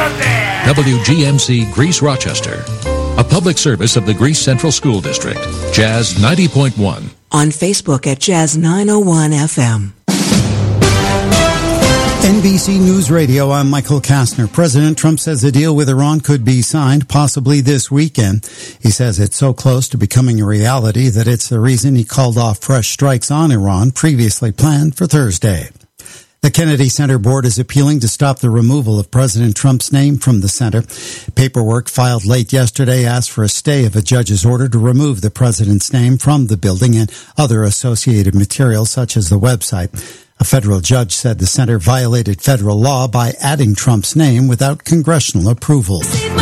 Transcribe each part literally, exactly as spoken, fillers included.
W G M C Greece Rochester, a public service of the Greece Central School District. Jazz ninety point one. On Facebook at Jazz nine oh one F M. N B C News Radio, I'm Michael Kastner. President Trump says a deal with Iran could be signed possibly this weekend. He says it's so close to becoming a reality that it's the reason he called off fresh strikes on Iran previously planned for Thursday. The Kennedy Center Board is appealing to stop the removal of President Trump's name from the center. Paperwork filed late yesterday asked for a stay of a judge's order to remove the president's name from the building and other associated materials such as the website. A federal judge said the center violated federal law by adding Trump's name without congressional approval.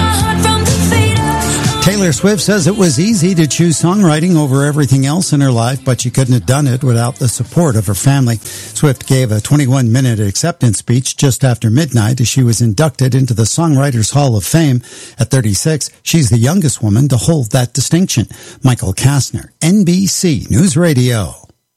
Taylor Swift says it was easy to choose songwriting over everything else in her life, but she couldn't have done it without the support of her family. Swift gave a twenty-one minute acceptance speech just after midnight as she was inducted into the Songwriters Hall of Fame. At thirty-six, she's the youngest woman to hold that distinction. Michael Kastner, N B C News Radio.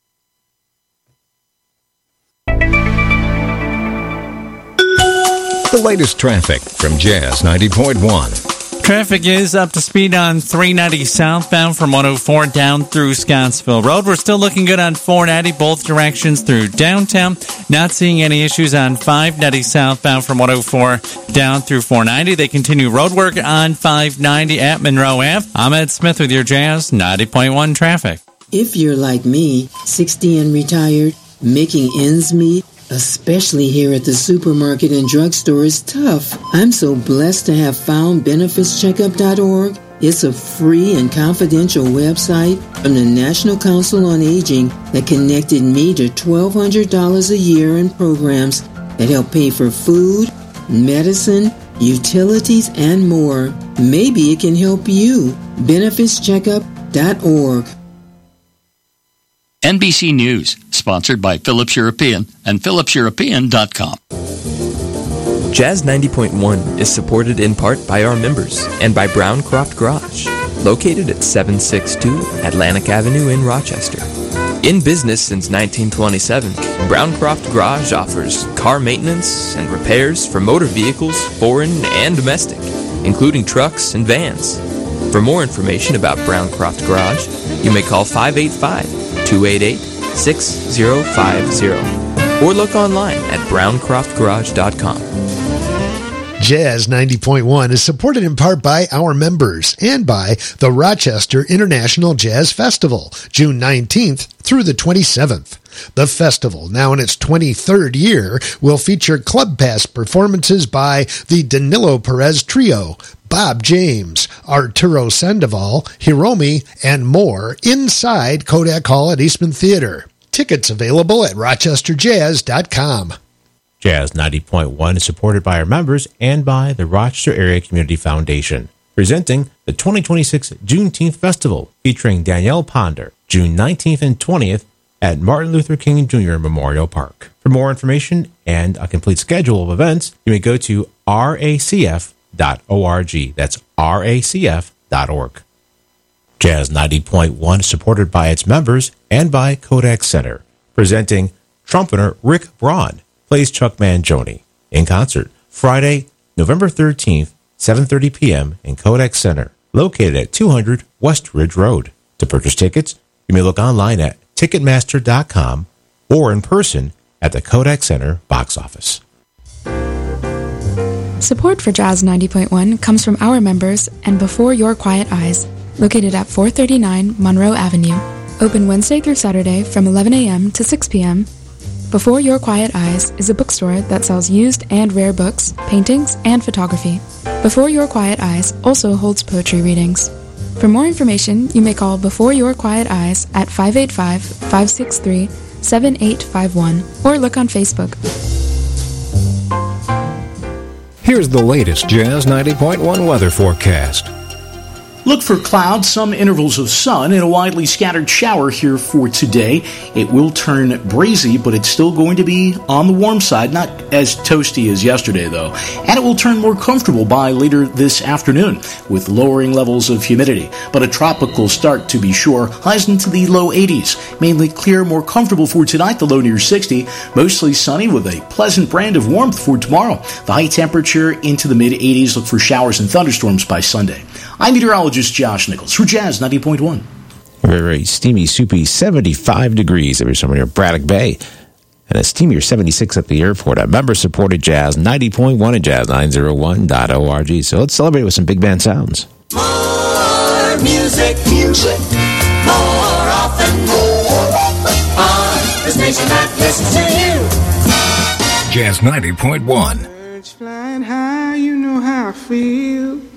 The latest traffic from Jazz ninety point one. Traffic is up to speed on three ninety southbound from one oh four down through Scottsville Road. We're still looking good on four ninety, both directions through downtown. Not seeing any issues on five ninety southbound from one oh four down through four ninety. They continue roadwork on five ninety at Monroe Avenue. I'm Ed Smith with your Jazz ninety point one traffic. If you're like me, sixty and retired, making ends meet, especially here at the supermarket and drugstore, is tough. I'm so blessed to have found benefits checkup dot org. It's a free and confidential website from the National Council on Aging that connected me to twelve hundred dollars a year in programs that help pay for food, medicine, utilities, and more. Maybe it can help you. benefits checkup dot org. N B C News, sponsored by Philips European and Philips European dot com. Jazz ninety point one is supported in part by our members and by Browncroft Garage, located at seven sixty-two Atlantic Avenue in Rochester. In business since nineteen twenty-seven, Browncroft Garage offers car maintenance and repairs for motor vehicles, foreign and domestic, including trucks and vans. For more information about Browncroft Garage, you may call five eight five, two eight eight, six zero five zero or look online at browncroft garage dot com. Jazz ninety point one is supported in part by our members and by the Rochester International Jazz Festival, June nineteenth through the twenty-seventh. The festival, now in its twenty-third year, will feature Club Pass performances by the Danilo Perez Trio, Bob James, Arturo Sandoval, Hiromi, and more inside Kodak Hall at Eastman Theater. Tickets available at rochester jazz dot com. Jazz ninety point one is supported by our members and by the Rochester Area Community Foundation, presenting the twenty twenty-six Juneteenth Festival featuring Danielle Ponder, June nineteenth and twentieth at Martin Luther King Junior Memorial Park. For more information and a complete schedule of events, you may go to R A C F dot org. That's R A C F dot org. Jazz ninety point one is supported by its members and by Kodak Center, presenting trumpeter Rick Braun plays Chuck Mangione in concert Friday, November thirteenth, seven thirty p.m. in Kodak Center, located at two hundred West Ridge Road. To purchase tickets, you may look online at ticketmaster dot com or in person at the Kodak Center box office. Support for Jazz ninety point one comes from our members and Before Your Quiet Eyes, located at four thirty-nine Monroe Avenue. Open Wednesday through Saturday from eleven a.m. to six p.m. Before Your Quiet Eyes is a bookstore that sells used and rare books, paintings, and photography. Before Your Quiet Eyes also holds poetry readings. For more information, you may call Before Your Quiet Eyes at five eight five, five six three, seven eight five one or look on Facebook. Here's the latest Jazz ninety point one weather forecast. Look for clouds, some intervals of sun, and a widely scattered shower here for today. It will turn breezy, but it's still going to be on the warm side, not as toasty as yesterday, though. And it will turn more comfortable by later this afternoon, with lowering levels of humidity. But a tropical start, to be sure, highs into the low eighties. Mainly clear, more comfortable for tonight, the low near sixty. Mostly sunny with a pleasant brand of warmth for tomorrow. The high temperature into the mid-eighties. Look for showers and thunderstorms by Sunday. I'm meteorologist Josh Nichols for Jazz ninety point one. Very, very steamy, soupy, seventy-five degrees every somewhere near Braddock Bay. And a steamier seventy-six at the airport. A member-supported Jazz ninety point one at jazz nine oh one dot org. So let's celebrate with some big band sounds. More music, music, more often, on the station that listens to you. Jazz ninety point one. Birds flying high, you know how I feel.